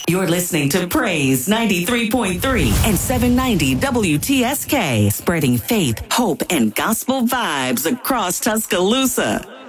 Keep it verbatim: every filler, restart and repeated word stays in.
You're listening to Praise ninety-three point three and seven ninety W T S K, spreading faith, hope, and gospel vibes across Tuscaloosa.